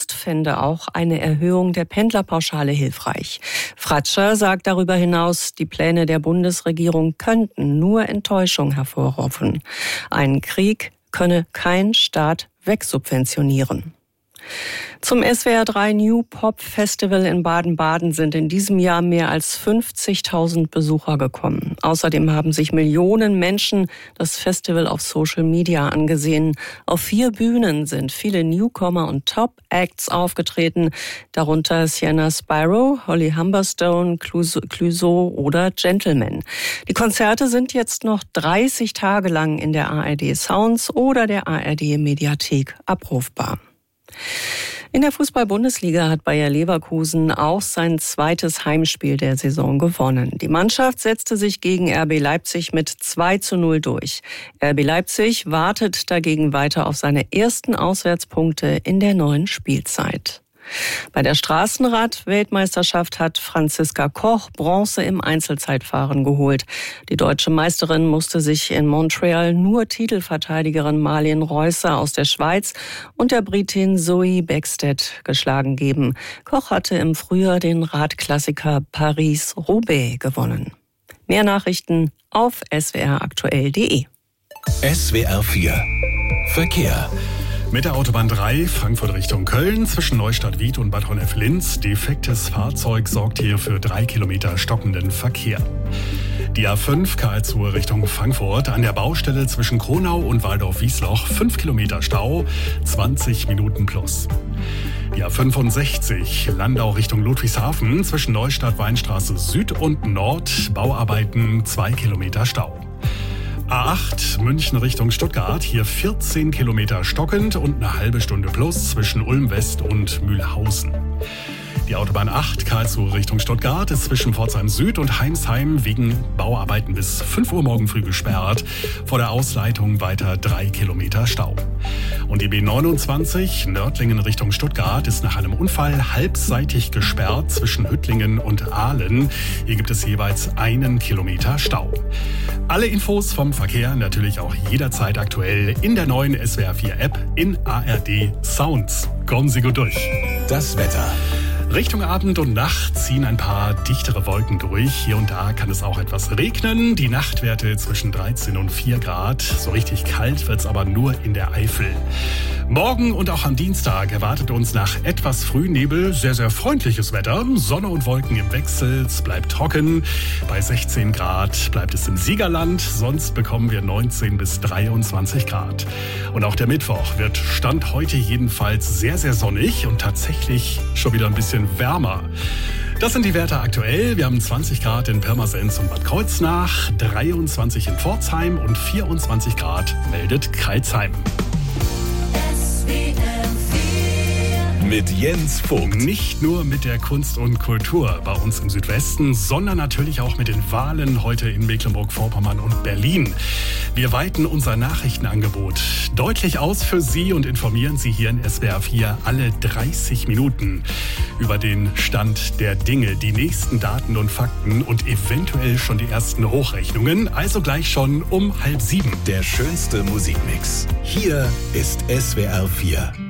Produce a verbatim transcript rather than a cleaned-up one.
Joost fände auch eine Erhöhung der Pendlerpauschale hilfreich. Fratscher sagt darüber hinaus, die Pläne der Bundesregierung könnten nur Enttäuschung hervorrufen. Einen Krieg könne kein Staat wegsubventionieren. Zum S W R drei New Pop Festival in Baden-Baden sind in diesem Jahr mehr als fünfzigtausend Besucher gekommen. Außerdem haben sich Millionen Menschen das Festival auf Social Media angesehen. Auf vier Bühnen sind viele Newcomer und Top-Acts aufgetreten, darunter Sienna Spyro, Holly Humberstone, Clouseau oder Gentleman. Die Konzerte sind jetzt noch dreißig Tage lang in der A R D Sounds oder der A R D Mediathek abrufbar. In der Fußball-Bundesliga hat Bayer Leverkusen auch sein zweites Heimspiel der Saison gewonnen. Die Mannschaft setzte sich gegen R B Leipzig mit zwei zu null durch. R B Leipzig wartet dagegen weiter auf seine ersten Auswärtspunkte in der neuen Spielzeit. Bei der Straßenrad-Weltmeisterschaft hat Franziska Koch Bronze im Einzelzeitfahren geholt. Die deutsche Meisterin musste sich in Montreal nur Titelverteidigerin Marlene Reusser aus der Schweiz und der Britin Zoe Bäckstedt geschlagen geben. Koch hatte im Frühjahr den Radklassiker Paris-Roubaix gewonnen. Mehr Nachrichten auf s w r aktuell punkt d e. S W R vier Verkehr. Mit der Autobahn drei, Frankfurt Richtung Köln, zwischen Neustadt-Wied und Bad Honnef-Linz. Defektes Fahrzeug sorgt hier für drei Kilometer stockenden Verkehr. Die A fünf Karlsruhe Richtung Frankfurt, an der Baustelle zwischen Kronau und Waldorf-Wiesloch, fünf Kilometer Stau, zwanzig Minuten plus. Die A fünfundsechzig Landau Richtung Ludwigshafen, zwischen Neustadt, Weinstraße Süd und Nord, Bauarbeiten, zwei Kilometer Stau. A acht München Richtung Stuttgart, hier vierzehn Kilometer stockend und eine halbe Stunde plus zwischen Ulm West und Mühlhausen. Die Autobahn acht Karlsruhe Richtung Stuttgart ist zwischen Pforzheim Süd und Heimsheim wegen Bauarbeiten bis fünf Uhr morgen früh gesperrt. Vor der Ausleitung weiter drei Kilometer Stau. Und die B neunundzwanzig Nördlingen Richtung Stuttgart ist nach einem Unfall halbseitig gesperrt zwischen Hüttlingen und Aalen. Hier gibt es jeweils einen Kilometer Stau. Alle Infos vom Verkehr natürlich auch jederzeit aktuell in der neuen S W R vier App in A R D Sounds. Kommen Sie gut durch. Das Wetter. Richtung Abend und Nacht ziehen ein paar dichtere Wolken durch. Hier und da kann es auch etwas regnen. Die Nachtwerte zwischen dreizehn und vier Grad. So richtig kalt wird's aber nur in der Eifel. Morgen und auch am Dienstag erwartet uns nach etwas Frühnebel sehr, sehr freundliches Wetter. Sonne und Wolken im Wechsel. Es bleibt trocken. Bei sechzehn Grad bleibt es im Siegerland. Sonst bekommen wir neunzehn bis dreiundzwanzig Grad. Und auch der Mittwoch wird Stand heute jedenfalls sehr, sehr sonnig und tatsächlich schon wieder ein bisschen wärmer. Das sind die Werte aktuell. Wir haben zwanzig Grad in Pirmasens und Bad Kreuznach, dreiundzwanzig in Pforzheim und vierundzwanzig Grad meldet Crailsheim. Mit Jens Vogt. Nicht nur mit der Kunst und Kultur bei uns im Südwesten, sondern natürlich auch mit den Wahlen heute in Mecklenburg-Vorpommern und Berlin. Wir weiten unser Nachrichtenangebot deutlich aus für Sie und informieren Sie hier in S W R vier alle dreißig Minuten über den Stand der Dinge, die nächsten Daten und Fakten und eventuell schon die ersten Hochrechnungen. Also gleich schon um halb sieben. Der schönste Musikmix. Hier ist S W R vier.